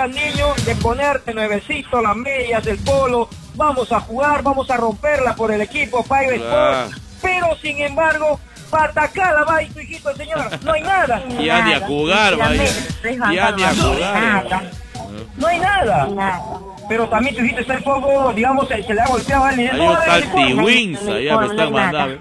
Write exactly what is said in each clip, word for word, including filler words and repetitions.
al niño de ponerte nuevecito, las medias, el polo, vamos a jugar, vamos a romperla por el equipo Five Claro. Sports, pero sin embargo, para atacarla va y tu hijito, señor, no hay nada. Ya ni a jugar, vaya. Ya ni a jugar. No hay nada. Pero también tu hijito está en poco, digamos, se, se le ha golpeado al niño. Hay No, un a ver, tal el uniforme. Tiwinsa, ya me están mandando.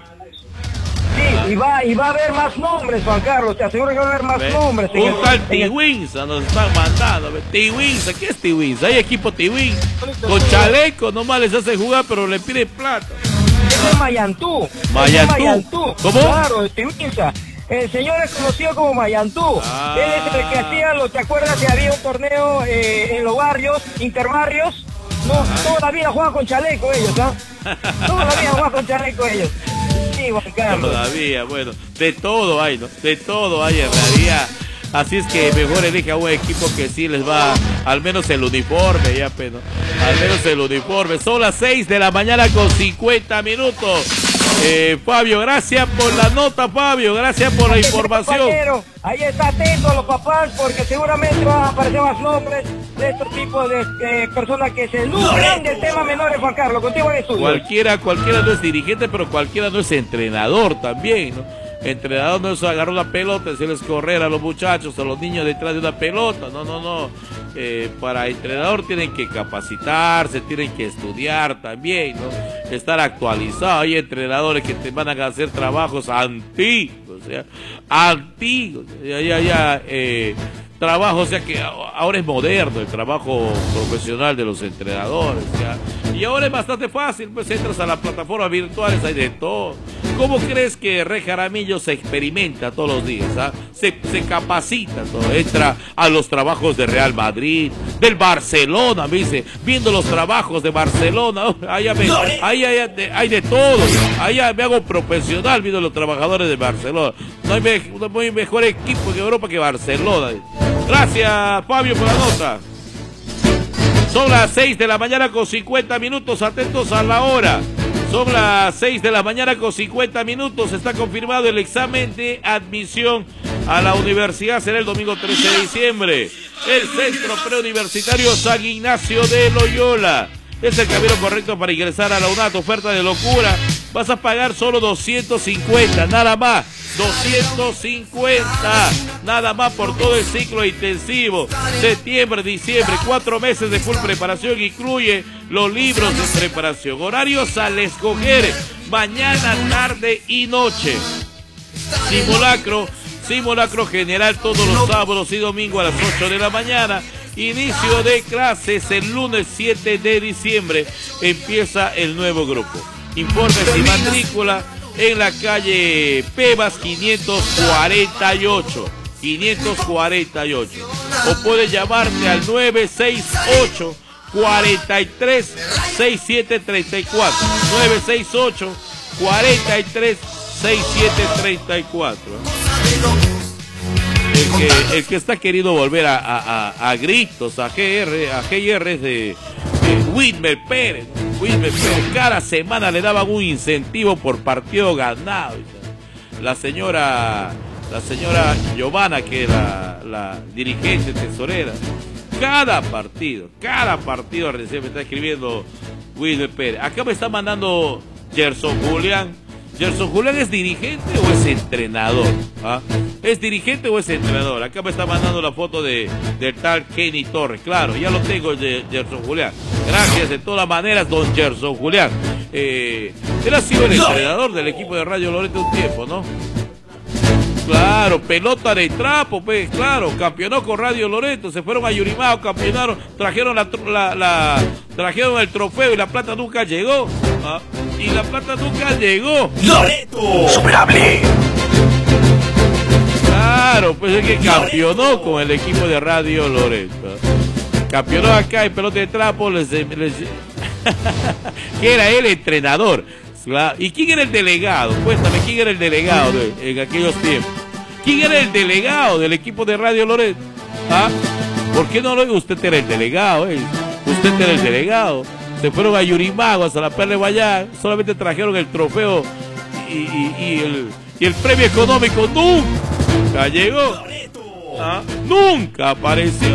Sí, y va, y va a haber más nombres, Juan Carlos, te aseguro que va a haber más ¿Ve? nombres. en Un el- tal en el- Tiwinsa nos están mandando. ¿Ve? Tiwinsa, ¿qué es Tiwinsa? Hay equipo Tiwin. Con chaleco nomás les hace jugar, pero le piden plata. Ese es Mayantú. Mayantú. Ese es Mayantú. ¿Cómo? Claro, este Minsa. El señor es conocido como Mayantú. Ah. Él es el que hacía, lo, ¿te acuerdas que había un torneo eh, en los barrios, interbarrios? No, toda la vida juegan con chaleco ellos, ¿ah? Toda la vida juegan con chaleco ellos. Sí, Juan Carlos. Todavía, bueno, de todo hay, ¿no? De todo hay en realidad. Así es que mejor elija un equipo que sí les va, al menos el uniforme, ya, pero al menos el uniforme. Son las seis de la mañana con cincuenta minutos. Eh, Fabio, gracias por la nota, Fabio, gracias por la información. Compañero, ahí está atento a los papás porque seguramente van a aparecer más nombres de estos tipos de eh, personas que se lucran del tema menores, Juan Carlos. Contigo en estudio. Cualquiera, cualquiera no es dirigente, pero cualquiera no es entrenador también, ¿no? Entrenador no es agarrar una pelota, decirles correr a los muchachos, a los niños detrás de una pelota, no, no, no. Eh, para entrenador tienen que capacitarse, tienen que estudiar también, ¿no? Estar actualizados. Hay entrenadores que te van a hacer trabajos antiguos, o sea, antiguos, ya, ya, ya, eh, trabajo, o sea que ahora es moderno el trabajo profesional de los entrenadores, ¿ya? Y ahora es bastante fácil, pues entras a las plataformas virtuales, hay de todo. ¿Cómo crees que Rey Jaramillo se experimenta todos los días? ¿Ah? Se, se capacita todo, entra a los trabajos de Real Madrid, del Barcelona, me dice, viendo los trabajos de Barcelona, oh, allá me, ahí hay, de, hay de todo, allá me hago profesional viendo los trabajadores de Barcelona. No hay, me, no hay mejor equipo en Europa que Barcelona. Gracias, Fabio, por la nota. Son las seis de la mañana con cincuenta minutos, atentos a la hora. Son las seis de la mañana con cincuenta minutos, está confirmado el examen de admisión a la universidad, será el domingo trece de diciembre. El Centro Preuniversitario San Ignacio de Loyola es el camino correcto para ingresar a la UNAT. Oferta de locura, vas a pagar solo doscientos cincuenta, nada más. doscientos cincuenta, nada más por todo el ciclo intensivo, septiembre, diciembre, cuatro meses de full preparación, incluye los libros de preparación, horarios al escoger, mañana, tarde y noche, simulacro, simulacro general todos los sábados y domingos a las ocho de la mañana, inicio de clases el lunes siete de diciembre, empieza el nuevo grupo, informes y matrícula en la calle Pebas quinientos cuarenta y ocho, quinientos cuarenta y ocho, o puedes llamarte al nueve seis ocho, cuatro tres, seis siete tres cuatro, nueve seis ocho, cuatro tres, seis siete tres cuatro. El que, el que está queriendo volver a, a, a, a gritos, a G R, a G R es de, de Wilmer Pérez. Wilmer Pérez, cada semana le daban un incentivo por partido ganado. La señora, la señora Giovanna, que es la, la dirigente tesorera, cada partido, cada partido recién me está escribiendo Wilmer Pérez. Acá me está mandando Gerson Julián. ¿Gerson Julián es dirigente o es entrenador? ¿Ah? ¿Es dirigente o es entrenador? Acá me está mandando la foto de del tal Kenny Torres. Claro, ya lo tengo de Gerson Julián. Gracias de todas maneras, don Gerson Julián. Eh, él ha sido el entrenador del equipo de Radio Loreto un tiempo, ¿no? Claro, pelota de trapo, pues, claro, campeonó con Radio Loreto, se fueron a Yurimao, campeonaron, trajeron la, la, la trajeron el trofeo y la plata nunca llegó. ¿Ah? Y la plata nunca llegó. Loreto superable. Claro, pues es que campeonó con el equipo de Radio Loreto. Campeonó acá en pelota de trapo, les, les... que era el entrenador. ¿Y quién era el delegado? Cuéntame, ¿quién era el delegado de, en aquellos tiempos? ¿Quién era el delegado del equipo de Radio Loreto? ¿Ah? ¿Por qué no lo digo? Usted era el delegado, ¿eh? Usted era el delegado. Se fueron a Yurimago, hasta la Perla de Guayá, solamente trajeron el trofeo y, y, y, el, y el premio económico nunca llegó. ¿Ah? Nunca apareció.